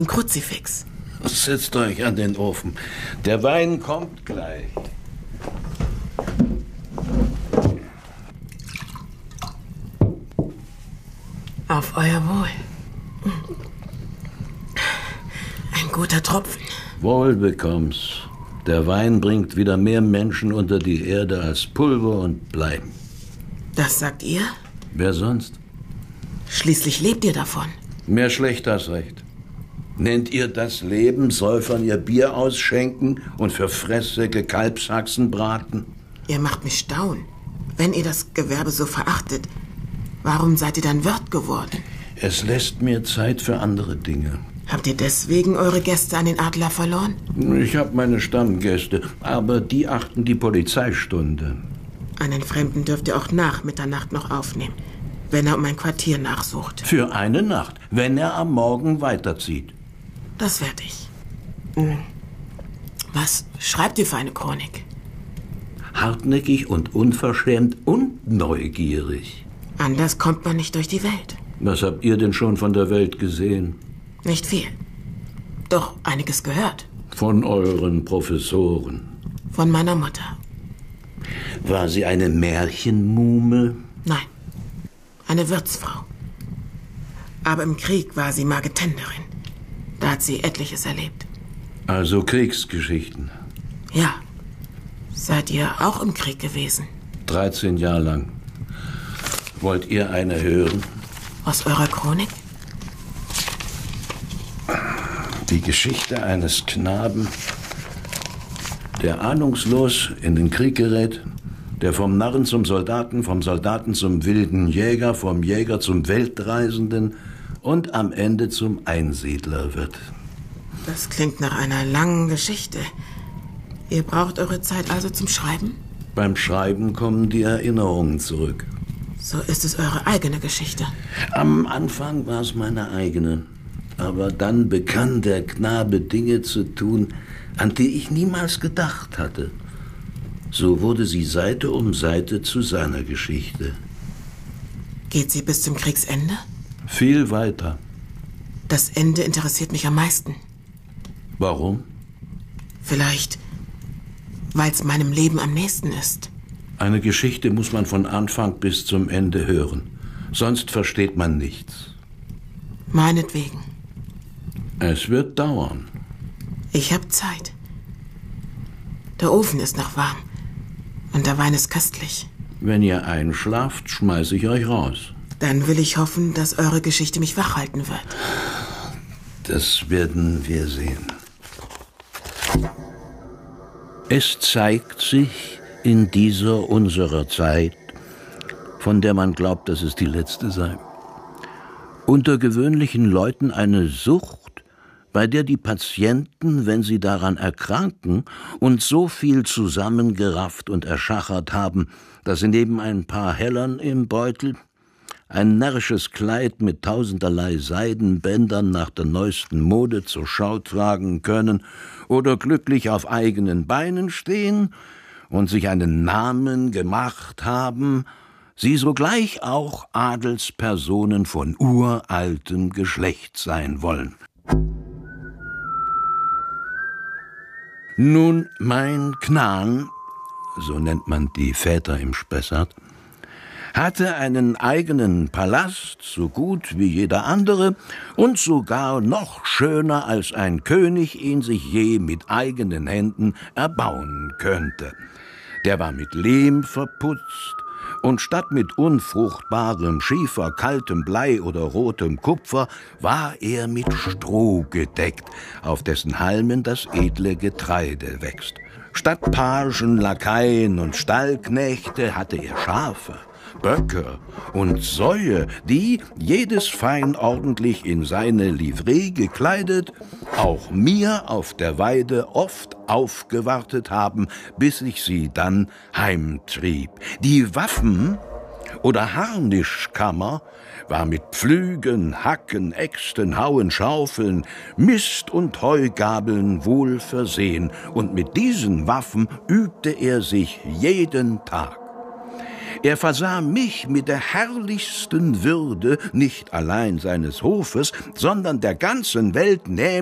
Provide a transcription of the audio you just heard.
Ein Kruzifix. Setzt euch an den Ofen. Der Wein kommt gleich. Auf euer Wohl. Ein guter Tropfen. Wohl bekomm's. Der Wein bringt wieder mehr Menschen unter die Erde als Pulver und Blei. Das sagt ihr? Wer sonst? Schließlich lebt ihr davon. Mehr schlecht als recht. Nennt ihr das Leben, Säufern ihr Bier ausschenken und für Fresssäcke Kalbshaxen braten? Ihr macht mich staunen. Wenn ihr das Gewerbe so verachtet, warum seid ihr dann Wirt geworden? Es lässt mir Zeit für andere Dinge. Habt ihr deswegen eure Gäste an den Adler verloren? Ich habe meine Stammgäste, aber die achten die Polizeistunde. Einen Fremden dürft ihr auch nach Mitternacht noch aufnehmen, wenn er um ein Quartier nachsucht. Für eine Nacht, wenn er am Morgen weiterzieht. Das werd ich. Was schreibt ihr für eine Chronik? Hartnäckig und unverschämt und neugierig. Anders kommt man nicht durch die Welt. Was habt ihr denn schon von der Welt gesehen? Nicht viel. Doch einiges gehört. Von euren Professoren. Von meiner Mutter. War sie eine Märchenmuhme? Nein, eine Wirtsfrau. Aber im Krieg war sie Marketenderin. Da hat sie etliches erlebt. Also Kriegsgeschichten. Ja. Seid ihr auch im Krieg gewesen? 13 Jahre lang. Wollt ihr eine hören? Aus eurer Chronik? Die Geschichte eines Knaben, der ahnungslos in den Krieg gerät, der vom Narren zum Soldaten, vom Soldaten zum wilden Jäger, vom Jäger zum Weltreisenden und am Ende zum Einsiedler wird. Das klingt nach einer langen Geschichte. Ihr braucht eure Zeit also zum Schreiben? Beim Schreiben kommen die Erinnerungen zurück. So ist es eure eigene Geschichte. Am Anfang war es meine eigene. Aber dann begann der Knabe Dinge zu tun, an die ich niemals gedacht hatte. So wurde sie Seite um Seite zu seiner Geschichte. Geht sie bis zum Kriegsende? Viel weiter. Das Ende interessiert mich am meisten. Warum? Vielleicht, weil es meinem Leben am nächsten ist. Eine Geschichte muss man von Anfang bis zum Ende hören. Sonst versteht man nichts. Meinetwegen. Es wird dauern. Ich habe Zeit. Der Ofen ist noch warm. Und der Wein ist köstlich. Wenn ihr einschlaft, schmeiße ich euch raus. Dann will ich hoffen, dass eure Geschichte mich wachhalten wird. Das werden wir sehen. Es zeigt sich in dieser unserer Zeit, von der man glaubt, dass es die letzte sei, unter gewöhnlichen Leuten eine Sucht, bei der die Patienten, wenn sie daran erkranken und so viel zusammengerafft und erschachert haben, dass sie neben ein paar Hellern im Beutel, ein närrisches Kleid mit tausenderlei Seidenbändern nach der neuesten Mode zur Schau tragen können oder glücklich auf eigenen Beinen stehen und sich einen Namen gemacht haben, sie sogleich auch Adelspersonen von uraltem Geschlecht sein wollen. Nun, mein Knan, so nennt man die Väter im Spessart, hatte einen eigenen Palast, so gut wie jeder andere und sogar noch schöner, als ein König ihn sich je mit eigenen Händen erbauen könnte. Der war mit Lehm verputzt, und statt mit unfruchtbarem Schiefer, kaltem Blei oder rotem Kupfer war er mit Stroh gedeckt, auf dessen Halmen das edle Getreide wächst. Statt Pagen, Lakaien und Stallknechte hatte er Schafe, Böcke und Säue, die, jedes fein ordentlich in seine Livree gekleidet, auch mir auf der Weide oft aufgewartet haben, bis ich sie dann heimtrieb. Die Waffen oder Harnischkammer war mit Pflügen, Hacken, Äxten, Hauen, Schaufeln, Mist und Heugabeln wohl versehen, und mit diesen Waffen übte er sich jeden Tag. Er versah mich mit der herrlichsten Würde, nicht allein seines Hofes, sondern der ganzen Welt,